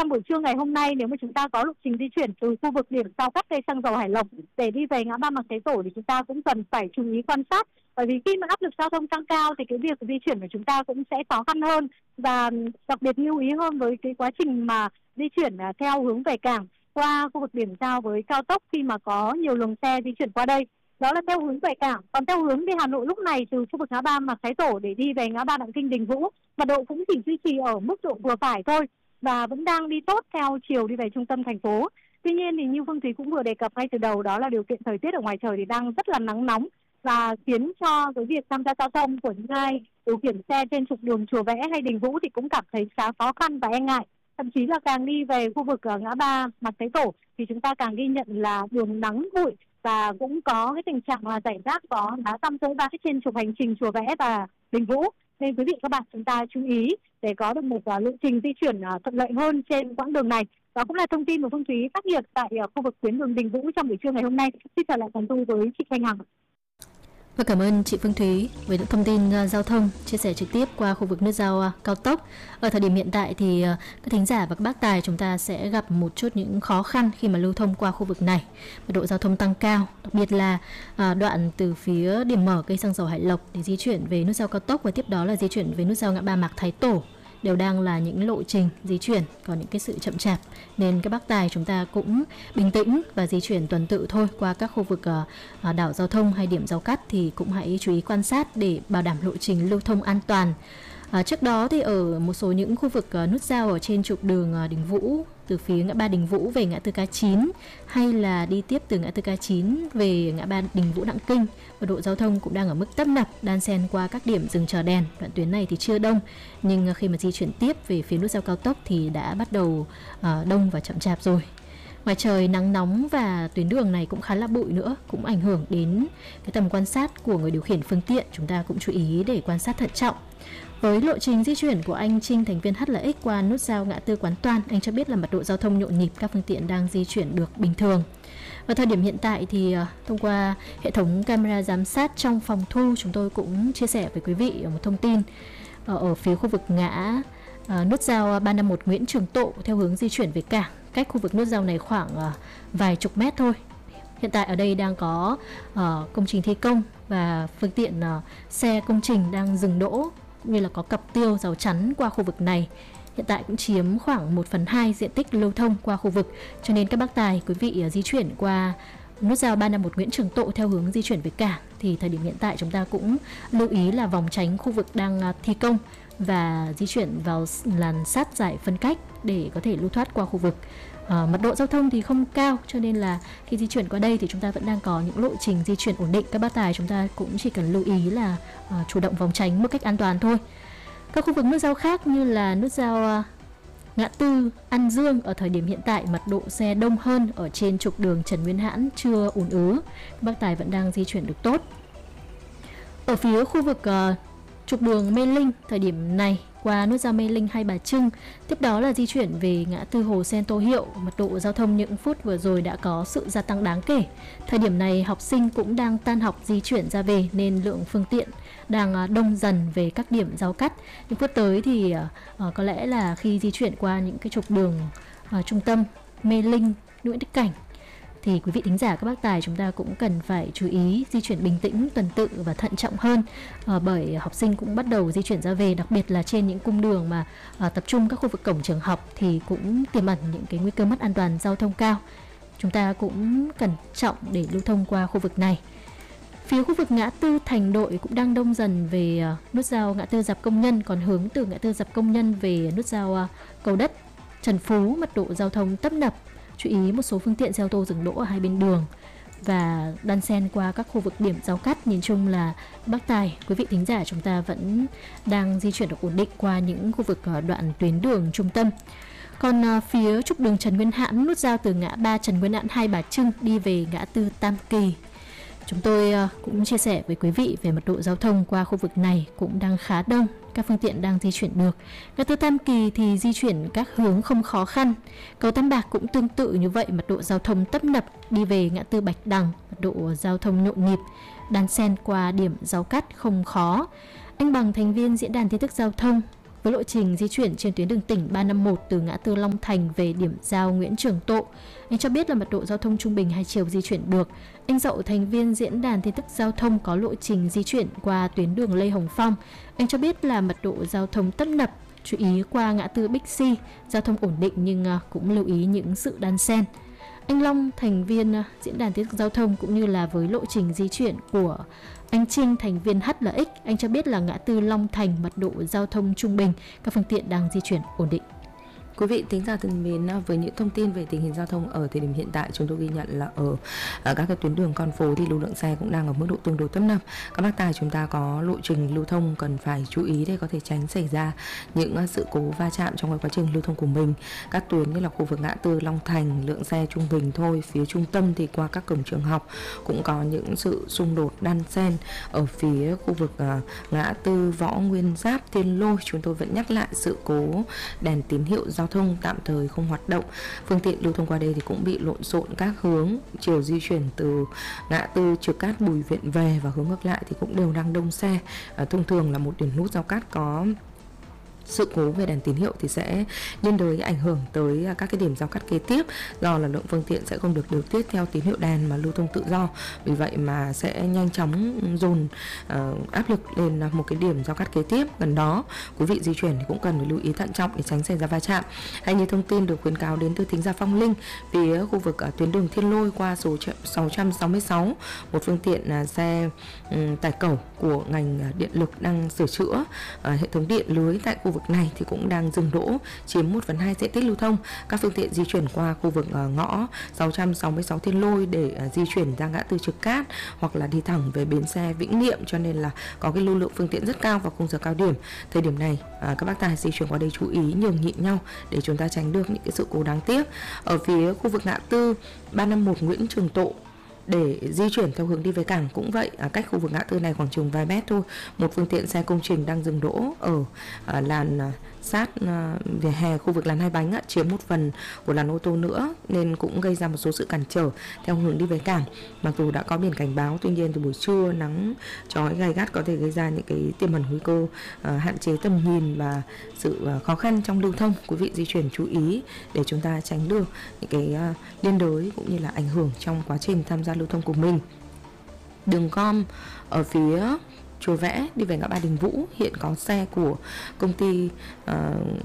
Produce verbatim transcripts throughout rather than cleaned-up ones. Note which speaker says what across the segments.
Speaker 1: trong buổi trưa ngày hôm nay, nếu mà chúng ta có lộ trình di chuyển từ khu vực điểm giao cắt cây xăng dầu Hải Lộc để đi về ngã ba Mạc Thái Tổ thì chúng ta cũng cần phải chú ý quan sát, bởi vì khi mà áp lực giao thông tăng cao thì cái việc di chuyển của chúng ta cũng sẽ khó khăn hơn, và đặc biệt lưu ý hơn với cái quá trình mà di chuyển theo hướng về cảng qua khu vực điểm giao với cao tốc khi mà có nhiều luồng xe di chuyển qua đây. Đó là theo hướng về cảng. Còn theo hướng đi Hà Nội lúc này, từ khu vực ngã ba Mạc Thái Tổ để đi về ngã ba Đặng Kinh Đình Vũ, mật độ cũng chỉ duy trì ở mức độ vừa phải thôi và vẫn đang đi tốt theo chiều đi về trung tâm thành phố. Tuy nhiên thì như Phương Thúy cũng vừa đề cập ngay từ đầu, đó là điều kiện thời tiết ở ngoài trời thì đang rất là nắng nóng và khiến cho cái việc tham gia giao thông của những ai điều khiển xe trên trục đường Chùa Vẽ hay Đình Vũ thì cũng cảm thấy khá khó khăn và e ngại. Thậm chí là càng đi về khu vực ở ngã ba Mạc Thái Tổ thì chúng ta càng ghi nhận là đường nắng bụi và cũng có cái tình trạng là rải rác có đá tăm rơi vãi trên trục hành trình Chùa Vẽ và Đình Vũ. Nên quý vị các bạn chúng ta chú ý để có được một uh, lộ trình di chuyển uh, thuận lợi hơn trên quãng đường này. Đó cũng là thông tin của Phương Thúy phát hiện tại uh, khu vực tuyến đường Đình Vũ trong buổi trưa ngày hôm nay. Xin trở lại phòng thu với chị Thanh Hằng.
Speaker 2: Và cảm ơn chị Phương Thúy với những thông tin uh, giao thông chia sẻ trực tiếp qua khu vực nút giao uh, cao tốc. Ở thời điểm hiện tại thì uh, các thính giả và các bác tài chúng ta sẽ gặp một chút những khó khăn khi mà lưu thông qua khu vực này. Mật độ giao thông tăng cao, đặc biệt là uh, đoạn từ phía điểm mở cây xăng dầu Hải Lộc để di chuyển về nút giao cao tốc và tiếp đó là di chuyển về nút giao ngã ba Mạc Thái Tổ đều đang là những lộ trình di chuyển có những cái sự chậm chạp, nên các bác tài chúng ta cũng bình tĩnh và di chuyển tuần tự thôi qua các khu vực uh, đảo giao thông hay điểm giao cắt thì cũng hãy chú ý quan sát để bảo đảm lộ trình lưu thông an toàn. À, trước đó thì ở một số những khu vực uh, nút giao ở trên trục đường uh, Đình Vũ từ phía ngã ba Đình Vũ về ngã tư Cá Chín hay là đi tiếp từ ngã tư Cá Chín về ngã ba Đình Vũ Đặng Kinh, mật độ giao thông cũng đang ở mức tấp nập đan xen qua các điểm dừng chờ đèn. Đoạn tuyến này thì chưa đông, nhưng uh, khi mà di chuyển tiếp về phía nút giao cao tốc thì đã bắt đầu uh, đông và chậm chạp rồi. Ngoài trời nắng nóng và tuyến đường này cũng khá là bụi nữa, cũng ảnh hưởng đến cái tầm quan sát của người điều khiển phương tiện. Chúng ta cũng chú ý để quan sát thận trọng. Với lộ trình di chuyển của anh Trinh, thành viên hát lờ ích qua nút giao ngã tư Quán Toan, anh cho biết là mật độ giao thông nhộn nhịp, các phương tiện đang di chuyển được bình thường. Vào thời điểm hiện tại thì thông qua hệ thống camera giám sát trong phòng thu, chúng tôi cũng chia sẻ với quý vị một thông tin ở, ở phía khu vực ngã uh, nút giao ba năm mốt Nguyễn Trường Tộ theo hướng di chuyển về cảng, cách khu vực nút giao này khoảng uh, vài chục mét thôi. Hiện tại ở đây đang có uh, công trình thi công và phương tiện uh, xe công trình đang dừng đỗ, như là có cặp tiêu rào chắn qua khu vực này. Hiện tại cũng chiếm khoảng một phần hai diện tích lưu thông qua khu vực, cho nên các bác tài, quý vị di chuyển qua nút giao ba năm mốt Nguyễn Trường Tộ theo hướng di chuyển về cảng thì thời điểm hiện tại chúng ta cũng lưu ý là vòng tránh khu vực đang thi công và di chuyển vào làn sát giải phân cách để có thể lưu thoát qua khu vực. À, mật độ giao thông thì không cao, cho nên là khi di chuyển qua đây thì chúng ta vẫn đang có những lộ trình di chuyển ổn định. Các bác tài chúng ta cũng chỉ cần lưu ý là uh, chủ động phòng tránh một cách an toàn thôi. Các khu vực nút giao khác như là nút giao uh, ngã tư An Dương, ở thời điểm hiện tại mật độ xe đông hơn ở trên trục đường Trần Nguyên Hãn, chưa ùn ứ, các bác tài vẫn đang di chuyển được tốt. Ở phía khu vực uh, trục đường Mê Linh, thời điểm này qua nút giao Mê Linh Hai Bà Trưng, tiếp đó là di chuyển về ngã tư Hồ Sen Tô Hiệu, mật độ giao thông những phút vừa rồi đã có sự gia tăng đáng kể. Thời điểm này học sinh cũng đang tan học di chuyển ra về nên lượng phương tiện đang đông dần về các điểm giao cắt. Những phút tới thì uh, có lẽ là khi di chuyển qua những cái trục đường uh, trung tâm Mê Linh, Nguyễn Đức Cảnh thì quý vị thính giả các bác tài chúng ta cũng cần phải chú ý di chuyển bình tĩnh, tuần tự và thận trọng hơn, à, bởi học sinh cũng bắt đầu di chuyển ra về, đặc biệt là trên những cung đường mà à, tập trung các khu vực cổng trường học thì cũng tiềm ẩn những cái nguy cơ mất an toàn giao thông cao. Chúng ta cũng cẩn trọng để lưu thông qua khu vực này. Phía khu vực ngã tư Thành Đội cũng đang đông dần về uh, nút giao ngã tư Dạp Công Nhân, còn hướng từ ngã tư Dạp Công Nhân về nút giao uh, Cầu Đất Trần Phú, mật độ giao thông tấp nập. Chú ý một số phương tiện xe ô tô dừng đỗ ở hai bên đường và đan xen qua các khu vực điểm giao cắt. Nhìn chung là bác tài, quý vị thính giả chúng ta vẫn đang di chuyển được ổn định qua những khu vực đoạn tuyến đường trung tâm. Còn phía trục đường Trần Nguyên Hãn, nút giao từ ngã ba Trần Nguyên Hãn Hai Bà Trưng đi về ngã tư Tam Kỳ, chúng tôi cũng chia sẻ với quý vị về mật độ giao thông qua khu vực này cũng đang khá đông, các phương tiện đang di chuyển được. Ngã tư Tam Kỳ thì di chuyển các hướng không khó khăn. Cầu Tam Bạc cũng tương tự như vậy, mật độ giao thông tấp nập đi về ngã tư Bạch Đằng, mật độ giao thông nhộn nhịp, đan xen qua điểm giao cắt không khó. Anh Bằng, thành viên diễn đàn tin tức giao thông Với lộ trình di chuyển trên tuyến đường tỉnh ba năm một từ ngã tư Long Thành về điểm giao Nguyễn Trường Tộ, anh cho biết là mật độ giao thông trung bình hai chiều di chuyển được. Anh Dậu, thành viên diễn đàn tin tức giao thông có lộ trình di chuyển qua tuyến đường Lê Hồng Phong. Anh cho biết là mật độ giao thông tấp nập, chú ý qua ngã tư Bixi, giao thông ổn định nhưng cũng lưu ý những sự đan xen. Anh Long, thành viên diễn đàn tin tức giao thông cũng như là với lộ trình di chuyển của anh Trinh, thành viên hát lờ ích, anh cho biết là ngã tư Long Thành mật độ giao thông trung bình, các phương tiện đang di chuyển ổn định.
Speaker 3: Quý vị thính giả thân mến, với những thông tin về tình hình giao thông ở thời điểm hiện tại, chúng tôi ghi nhận là ở, ở các cái tuyến đường con phố thì lưu lượng xe cũng đang ở mức độ tương đối tấp nập. Các bác tài chúng ta có lộ trình lưu thông cần phải chú ý để có thể tránh xảy ra những sự cố va chạm trong quá trình lưu thông của mình. Các tuyến như là khu vực ngã tư Long Thành lượng xe trung bình thôi, phía trung tâm thì qua các cổng trường học cũng có những sự xung đột đan xen. Ở phía khu vực uh, ngã tư Võ Nguyên Giáp, Thiên Lôi, chúng tôi vẫn nhắc lại sự cố đèn tín hiệu giao thông tạm thời không hoạt động. Phương tiện lưu thông qua đây thì cũng bị lộn xộn các hướng, chiều di chuyển từ ngã tư Chợ Cát, Bùi Viện về và hướng ngược lại thì cũng đều đang đông xe. À, thông thường là một điểm nút giao cát có sự cố về đèn tín hiệu thì sẽ liên đới ảnh hưởng tới các cái điểm giao cắt kế tiếp, do là lượng phương tiện sẽ không được điều tiết theo tín hiệu đèn mà lưu thông tự do. Vì vậy mà sẽ nhanh chóng dồn uh, áp lực lên một cái điểm giao cắt kế tiếp gần đó. Quý vị di chuyển thì cũng cần phải lưu ý thận trọng để tránh xảy ra va chạm. Hay như thông tin được khuyến cáo đến từ thính giả Phong Linh, phía khu vực uh, tuyến đường Thiên Lôi qua số sáu trăm sáu mươi sáu, một phương tiện uh, xe um, tải cẩu của ngành uh, điện lực đang sửa chữa uh, hệ thống điện lưới tại khu vực này thì cũng đang dừng đỗ, chiếm một phần hai diện tích lưu thông. Các phương tiện di chuyển qua khu vực uh, ngõ sáu trăm sáu mươi sáu Thiên Lôi để uh, di chuyển ra ngã tư Trực Cát hoặc là đi thẳng về bến xe Vĩnh Niệm, cho nên là có cái lưu lượng phương tiện rất cao vào khung giờ cao điểm. Thời điểm này uh, các bác tài di chuyển qua đây chú ý nhường nhịn nhau để chúng ta tránh được những cái sự cố đáng tiếc. Ở phía khu vực ngã tư ba năm một Nguyễn Trường Tộ, để di chuyển theo hướng đi về cảng cũng vậy, à, cách khu vực ngã tư này khoảng chừng vài mét thôi, một phương tiện xe công trình đang dừng đỗ ở à, làn à, sát à, vỉa hè khu vực làn hai bánh, á, chiếm một phần của làn ô tô nữa nên cũng gây ra một số sự cản trở theo hướng đi về cảng. Mặc dù đã có biển cảnh báo, tuy nhiên từ buổi trưa nắng chói gay gắt có thể gây ra những cái tiềm ẩn nguy cơ à, hạn chế tầm nhìn và sự à, khó khăn trong lưu thông. Quý vị di chuyển chú ý để chúng ta tránh được những cái à, liên đới cũng như là ảnh hưởng trong quá trình tham gia lưu thông của mình. Đường gom ở phía Chùa Vẽ đi về ngã ba Đình Vũ, hiện có xe của công ty uh,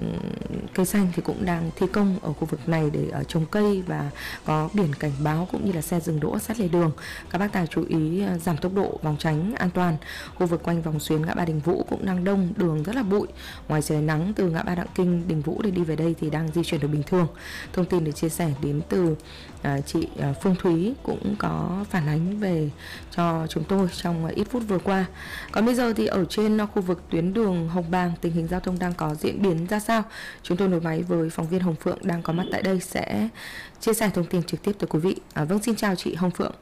Speaker 3: cây xanh thì cũng đang thi công ở khu vực này để uh, trồng cây và có biển cảnh báo cũng như là xe dừng đỗ sát lề đường. Các bác tài chú ý uh, giảm tốc độ, phòng tránh an toàn. Khu vực quanh vòng xuyến ngã ba Đình Vũ cũng đang đông, đường rất là bụi. Ngoài trời nắng, từ ngã ba Đặng Kinh, Đình Vũ để đi về đây thì đang di chuyển được bình thường. Thông tin được chia sẻ đến từ uh, chị uh, Phương Thúy cũng có phản ánh về cho chúng tôi trong uh, ít phút vừa qua. Còn bây giờ thì ở trên khu vực tuyến đường Hồng Bàng, tình hình giao thông đang có diễn biến ra sao? Chúng tôi nối máy với phóng viên Hồng Phượng đang có mặt tại đây sẽ chia sẻ thông tin trực tiếp tới quý vị. À, vâng, xin chào chị Hồng Phượng.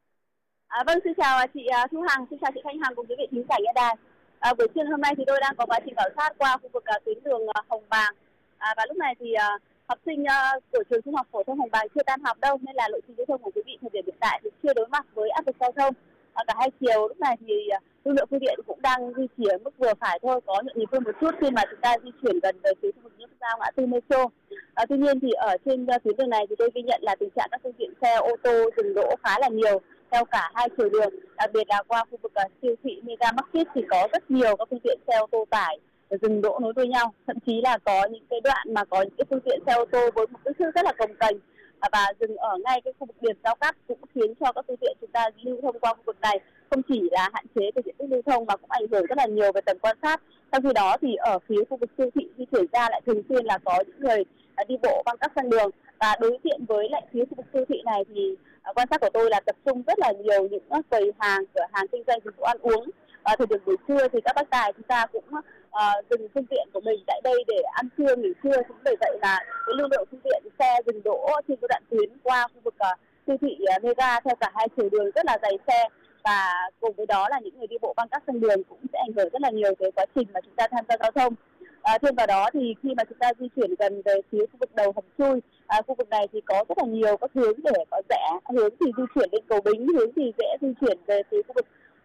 Speaker 4: À, vâng, xin chào chị Thu Hằng, xin chào chị Thanh Hằng cùng quý vị thính giả nghe đài. À, buổi trưa hôm nay thì tôi đang có quá trình khảo sát qua khu vực uh, tuyến đường uh, Hồng Bàng. À, và lúc này thì uh, học sinh uh, của trường trung học phổ thông Hồng Bàng chưa tan học đâu, nên là lộ trình giao thông của quý vị thời điểm hiện tại thì chưa đối mặt với áp lực giao thông. À, cả hai chiều lúc này thì uh, lưu lượng phương tiện cũng đang di chuyển ở mức vừa phải thôi, có nhộn nhịp hơn một chút khi mà chúng ta di chuyển gần về phía khu vực nút giao ngã tư Metro. À, tuy nhiên thì ở trên uh, tuyến đường này thì tôi ghi nhận là tình trạng các phương tiện xe ô tô dừng đỗ khá là nhiều theo cả hai chiều đường, đặc biệt là qua khu vực uh, siêu thị Mega Market thì có rất nhiều các phương tiện xe ô tô tải dừng đỗ nối đuôi nhau, thậm chí là có những cái đoạn mà có những cái phương tiện xe ô tô với một kích thước rất là cồng kềnh và dừng ở ngay cái khu vực điểm giao cắt, cũng khiến cho các phương tiện chúng ta lưu thông qua khu vực này không chỉ là hạn chế về diện tích lưu thông mà cũng ảnh hưởng rất là nhiều về tầm quan sát. Trong khi đó thì ở phía khu vực siêu thị di chuyển ra lại thường xuyên là có những người đi bộ băng cắt sang đường, và đối diện với lại phía khu vực siêu thị này thì quan sát của tôi là tập trung rất là nhiều những quầy hàng, cửa hàng kinh doanh dịch vụ ăn uống. Và thời điểm buổi trưa thì các bác tài chúng ta cũng uh, dừng phương tiện của mình tại đây để ăn trưa, nghỉ trưa. Cũng bởi vậy là cái lưu lượng phương tiện xe dừng đỗ trên cái đoạn tuyến qua khu vực uh, siêu thị uh, Mega theo cả hai chiều đường rất là dày xe, và cùng với đó là những người đi bộ băng cắt sang đường cũng sẽ ảnh hưởng rất là nhiều tới quá trình mà chúng ta tham gia giao thông. À, thêm vào đó thì khi mà chúng ta di chuyển gần về phía khu vực đầu hầm chui, à, khu vực này thì có rất là nhiều các hướng để có rẽ, hướng thì di chuyển lên cầu Bính, hướng thì rẽ di chuyển về phía khu vực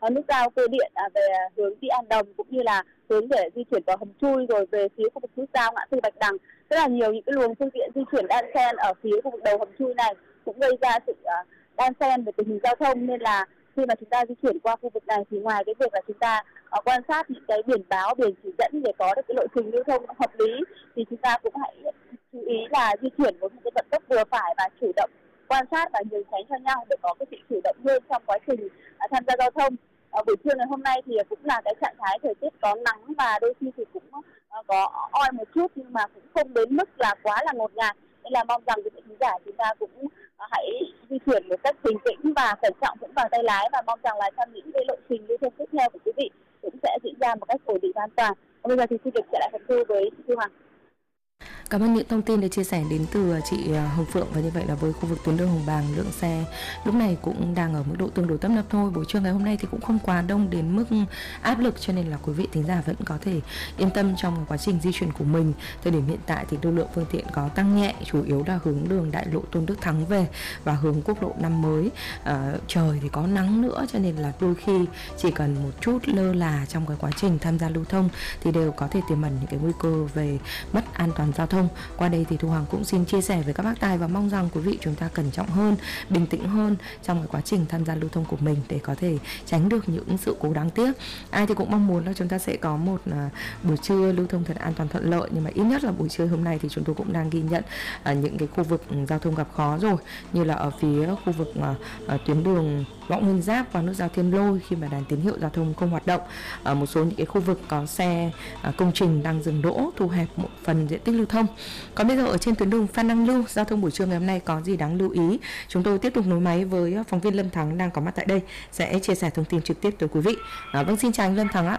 Speaker 4: uh, nút giao cơ điện uh, về hướng đi An Đồng, cũng như là hướng để di chuyển vào hầm chui rồi về phía khu vực nút giao ngã tư Bạch Đằng. Rất là nhiều những cái luồng phương tiện di chuyển đan xen ở phía khu vực đầu hầm chui này cũng gây ra sự uh, đan xen về tình hình giao thông, nên là khi mà chúng ta di chuyển qua khu vực này thì ngoài cái việc là chúng ta uh, quan sát những cái biển báo, biển chỉ dẫn để có được cái lộ trình lưu thông hợp lý, thì chúng ta cũng hãy chú ý là di chuyển với một cái vận tốc vừa phải và chủ động quan sát và nhường tránh cho nhau để có cái sự chủ động hơn trong quá trình uh, tham gia giao thông. Ở buổi trưa ngày hôm nay thì cũng là cái trạng thái thời tiết có nắng và đôi khi thì cũng uh, có oi một chút, nhưng mà cũng không đến mức là quá là ngột ngạt, nên là mong rằng quý vị khán giả chúng ta cũng uh, hãy di chuyển một cách bình tĩnh và cẩn trọng, vững vàng tay lái, và mong rằng là trong những cái lộ trình lưu thông tiếp theo của quý vị cũng sẽ diễn ra một cách ổn định và an toàn. Và bây giờ thì xin được trở lại phần thư với chị Thu Hằng.
Speaker 3: Cảm ơn những thông tin được chia sẻ đến từ chị Hồng Phượng. Và như vậy là với khu vực tuyến đường Hồng Bàng, lượng xe lúc này cũng đang ở mức độ tương đối tấp nập thôi. Buổi trưa ngày hôm nay thì cũng không quá đông đến mức áp lực, cho nên là quý vị thính giả vẫn có thể yên tâm trong quá trình di chuyển của mình. Thời điểm hiện tại thì lưu lượng phương tiện có tăng nhẹ, chủ yếu là hướng đường đại lộ Tôn Đức Thắng về và hướng quốc lộ năm mới. À, trời thì có nắng nữa, cho nên là đôi khi chỉ cần một chút lơ là trong cái quá trình tham gia lưu thông thì đều có thể tiềm ẩn những cái nguy cơ về mất an toàn giao thông. Qua đây thì Thu Hằng cũng xin chia sẻ với các bác tài và mong rằng quý vị chúng ta cẩn trọng hơn, bình tĩnh hơn trong cái quá trình tham gia lưu thông của mình để có thể tránh được những sự cố đáng tiếc. Ai thì cũng mong muốn là chúng ta sẽ có một uh, buổi trưa lưu thông thật an toàn thuận lợi, nhưng mà ít nhất là buổi trưa hôm nay thì chúng tôi cũng đang ghi nhận uh, những cái khu vực giao thông gặp khó rồi, như là ở phía khu vực uh, uh, tuyến đường Võ Nguyên Giáp và nút giao Thiên Lôi khi mà đèn tín hiệu giao thông không hoạt động. Ở một số những cái khu vực có xe uh, công trình đang dừng đỗ, thu hẹp một phần diện tích lưu thông. Còn bây giờ ở trên tuyến đường Phan Đăng Lưu, giao thông buổi trưa ngày hôm nay có gì đáng lưu ý? Chúng tôi tiếp tục nối máy với phóng viên Lâm Thắng đang có mặt tại đây, sẽ chia sẻ thông tin trực tiếp tới quý vị. À, vâng, xin chào anh Lâm Thắng ạ.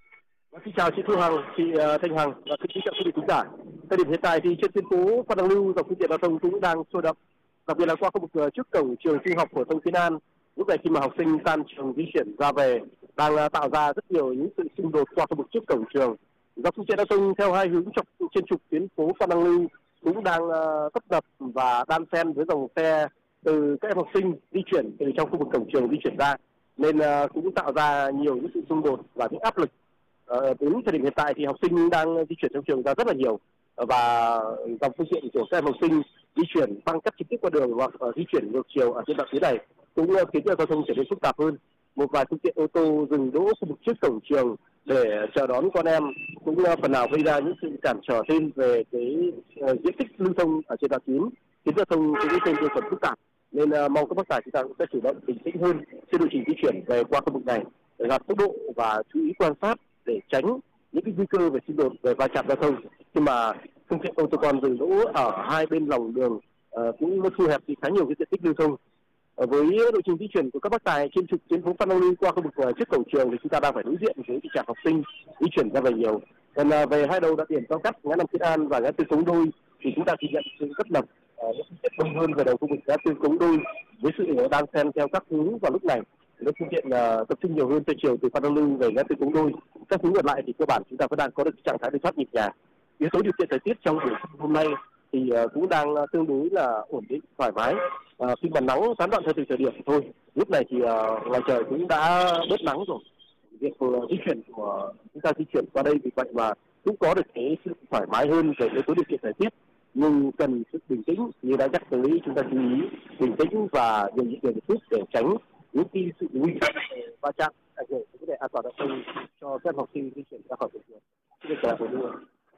Speaker 5: Xin chào chị Thu Hằng, chị uh, Thanh Hằng và xin chào quý vị khán giả. Thời điểm hiện tại thì trên tuyến phố Phan Đăng Lưu, dòng phương tiện giao thông cũng đang sôi động, đặc biệt là qua khu vực uh, trước cổng trường trung học phổ thông Thiên An. Lúc này khi mà học sinh tan trường di chuyển ra về đang uh, tạo ra rất nhiều những sự xung đột qua khu vực trước cổng trường. Dòng phương tiện giao thông theo hai hướng trục trên trục tuyến phố Phan Đăng Lưu cũng đang uh, tấp nập và đan xen với dòng xe từ các em học sinh di chuyển từ trong khu vực cổng trường di chuyển ra, nên uh, cũng tạo ra nhiều những sự xung đột và những áp lực. Uh, đến thời điểm hiện tại thì học sinh đang di chuyển trong trường ra rất là nhiều, và dòng phương tiện của các em học sinh di chuyển băng cắt trực tiếp qua đường hoặc uh, di chuyển ngược chiều ở trên đoạn tuyến này cũng uh, khiến cho giao thông trở nên phức tạp hơn. Một vài phương tiện ô tô dừng đỗ khu vực trước cổng trường để chờ đón con em cũng uh, phần nào gây ra những sự cản trở thêm về cái uh, diện tích lưu thông ở trên đoạn tuyến, khiến giao thông cũng thêm nhiều phần phức tạp. Nên uh, mong các bác tài chúng ta cũng sẽ chủ động bình tĩnh hơn trên lộ trình di chuyển về qua khu vực này, để giảm tốc độ và chú ý quan sát để tránh những cái nguy cơ về xung đột, về va chạm giao thông. Nhưng mà phương tiện ô tô con dừng đỗ ở hai bên lòng đường uh, cũng thu hẹp thì khá nhiều cái diện tích lưu thông. Uh, với lộ trình di chuyển của các bác tài trên trục tuyến phố Phan Đăng Lưu qua khu vực uh, trước cổng trường thì chúng ta đang phải đối diện với tình trạng học sinh di chuyển ra về nhiều. Còn uh, về hai đầu đoạn điểm giao cắt ngã năm Thiên An và ngã tư Cống Đôi thì chúng ta ghi nhận sự rất nập uh, những phương tiện đông hơn về đầu khu vực ngã tư Cống Đôi với sự đang xen theo các hướng vào lúc này. Các phương tiện uh, tập trung nhiều hơn theo chiều từ Phan Đăng Lưu về ngã tư Cống Đôi. Các hướng ngược lại thì cơ bản chúng ta vẫn đang có được trạng thái lưu thoát nhịp nhàng. Yếu tố điều kiện thời tiết trong buổi hôm nay thì uh, cũng đang uh, tương đối là ổn định, thoải mái. Uh, khi mà nắng gián đoạn theo từng thời điểm thôi. Lúc này thì uh, ngoài trời cũng đã bớt nắng rồi. Việc uh, di chuyển của chúng ta di chuyển qua đây vì vậy mà cũng có được cái sự thoải mái hơn về yếu tố điều kiện thời tiết. Nhưng cần sự bình tĩnh, như đã nhắc tới, chúng ta chú ý bình tĩnh và dùng những điều chút để tránh những cái sự nguy cơ va chạm ảnh hưởng đến vấn đề an toàn giao thông cho các học sinh di chuyển ra khỏi trường. Xin chào quý vị.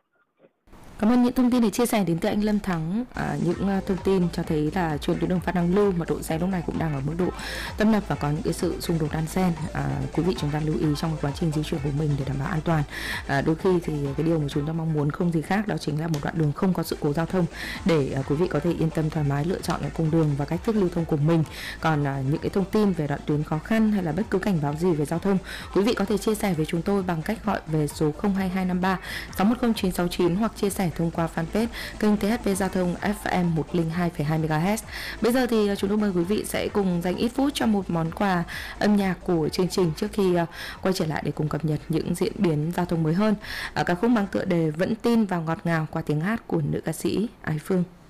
Speaker 3: Cảm ơn những thông tin để chia sẻ đến từ anh Lâm Thắng. À, những uh, thông tin cho thấy là trên tuyến đường Phan Đăng Lưu mật độ xe lúc này cũng đang ở mức độ tấp nập và có những cái sự xung đột đan xen. À, quý vị chúng ta lưu ý trong quá trình di chuyển của mình để đảm bảo an toàn. À, đôi khi thì cái điều mà chúng ta mong muốn không gì khác đó chính là một đoạn đường không có sự cố giao thông để uh, quý vị có thể yên tâm thoải mái lựa chọn cái cung đường và cách thức lưu thông của mình. Còn uh, những cái thông tin về đoạn tuyến khó khăn hay là bất cứ cảnh báo gì về giao thông, quý vị có thể chia sẻ với chúng tôi bằng cách gọi về số không hai hai năm ba sáu một không chín sáu chín hoặc chia sẻ thông qua fanpage kênh tê hát pê Giao thông ép em một không hai phẩy hai mê ga héc. Bây giờ thì chúng tôi mời quý vị sẽ cùng dành ít phút cho một món quà âm nhạc của chương trình trước khi quay trở lại để cùng cập nhật những diễn biến giao thông mới hơn. Ca khúc mang tựa đề Vẫn tin vào ngọt ngào qua tiếng hát của nữ ca sĩ Ái Phương.